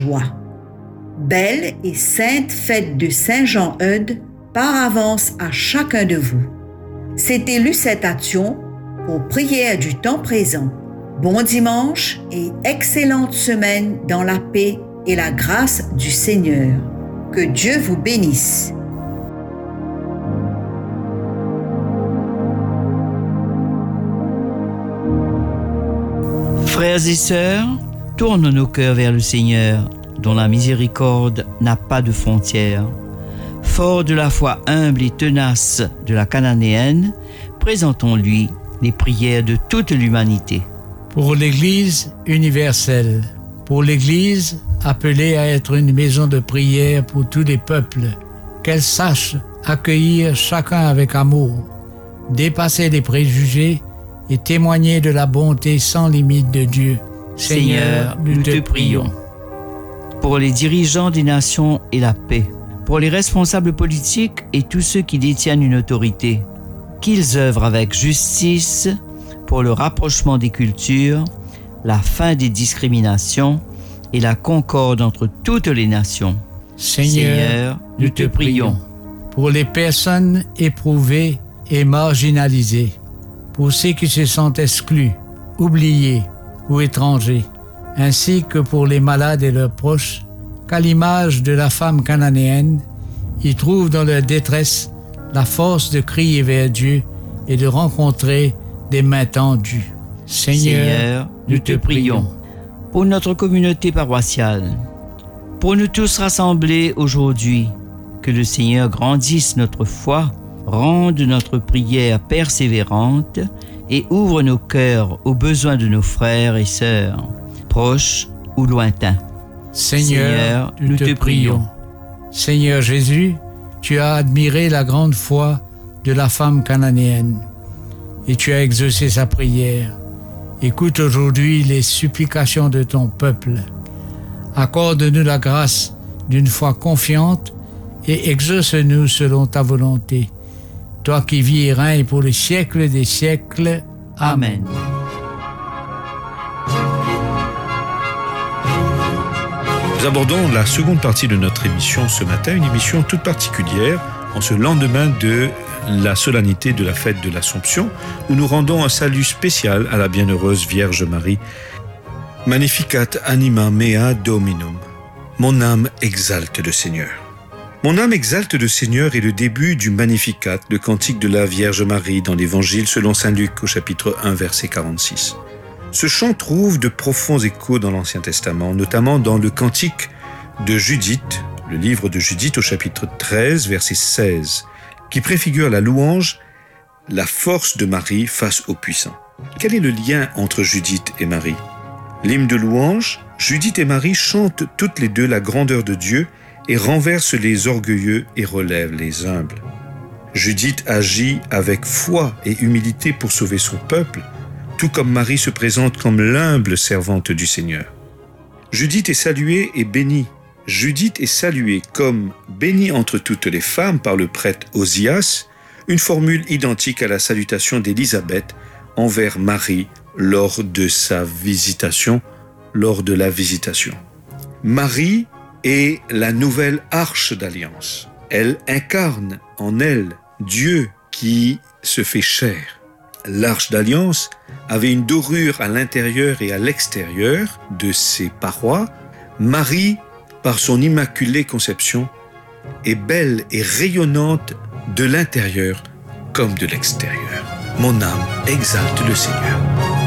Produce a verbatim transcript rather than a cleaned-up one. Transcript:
joie. Belle et sainte fête de Saint Jean-Eudes par avance à chacun de vous. C'était Lucette-Action pour Prière du temps présent. Bon dimanche et excellente semaine dans la paix et la grâce du Seigneur. Que Dieu vous bénisse. Frères et sœurs, tournons nos cœurs vers le Seigneur, dont la miséricorde n'a pas de frontières. Fort de la foi humble et tenace de la Cananéenne, présentons-lui les prières de toute l'humanité. Pour l'Église universelle, pour l'Église appelée à être une maison de prière pour tous les peuples, qu'elle sache accueillir chacun avec amour, dépasser les préjugés et témoigner de la bonté sans limite de Dieu. Seigneur, nous te prions. Pour les dirigeants des nations et la paix, pour les responsables politiques et tous ceux qui détiennent une autorité, qu'ils œuvrent avec justice pour le rapprochement des cultures, la fin des discriminations et la concorde entre toutes les nations. Seigneur, Seigneur nous te prions. Pour les personnes éprouvées et marginalisées, pour ceux qui se sentent exclus, oubliés ou étrangers, ainsi que pour les malades et leurs proches, qu'à l'image de la femme cananéenne, ils trouvent dans leur détresse la force de crier vers Dieu et de rencontrer des mains tendues. Seigneur, Seigneur nous te prions. Pour notre communauté paroissiale, pour nous tous rassemblés aujourd'hui, que le Seigneur grandisse notre foi, rende notre prière persévérante et ouvre nos cœurs aux besoins de nos frères et sœurs, proches ou lointains. Seigneur, Seigneur nous te prions. Seigneur Jésus, tu as admiré la grande foi de la femme cananéenne et tu as exaucé sa prière. Écoute aujourd'hui les supplications de ton peuple. Accorde-nous la grâce d'une foi confiante et exauce-nous selon ta volonté. Toi qui vis et règnes pour les siècles des siècles. Amen. Nous abordons la seconde partie de notre émission ce matin, une émission toute particulière en ce lendemain de la solennité de la fête de l'Assomption, où nous rendons un salut spécial à la bienheureuse Vierge Marie. Magnificat anima mea Dominum. Mon âme exalte le Seigneur. Mon âme exalte le Seigneur est le début du Magnificat, le cantique de la Vierge Marie dans l'Évangile selon saint Luc au chapitre un, verset quarante-six. Ce chant trouve de profonds échos dans l'Ancien Testament, notamment dans le cantique de Judith, le livre de Judith au chapitre treize, verset seize, qui préfigure la louange, la force de Marie face aux puissants. Quel est le lien entre Judith et Marie ? L'hymne de louange, Judith et Marie chantent toutes les deux la grandeur de Dieu et renversent les orgueilleux et relèvent les humbles. Judith agit avec foi et humilité pour sauver son peuple, tout comme Marie se présente comme l'humble servante du Seigneur. Judith est saluée et bénie. Judith est saluée comme bénie entre toutes les femmes par le prêtre Osias, une formule identique à la salutation d'Élisabeth envers Marie lors de sa visitation, lors de la visitation. Marie est la nouvelle arche d'alliance. Elle incarne en elle Dieu qui se fait chair. L'arche d'alliance avait une dorure à l'intérieur et à l'extérieur de ses parois. Marie, par son immaculée conception, est belle et rayonnante de l'intérieur comme de l'extérieur. Mon âme exalte le Seigneur.